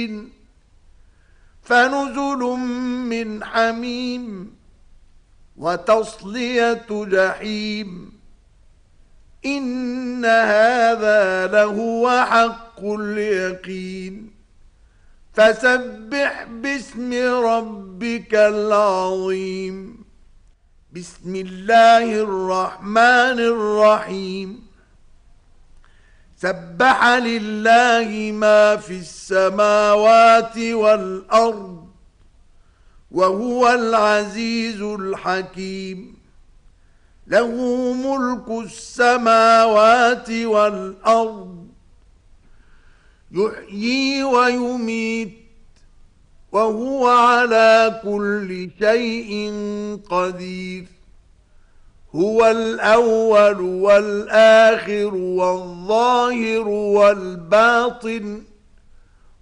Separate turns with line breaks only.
الدين فنزل من حميم وتصلية جحيم إن هذا لهو حق اليقين فسبح باسم ربك العظيم بسم الله الرحمن الرحيم سبح لله ما في السماوات والأرض وهو العزيز الحكيم له ملك السماوات والأرض يحيي ويميت وهو على كل شيء قدير هو الأول والآخر والظاهر والباطن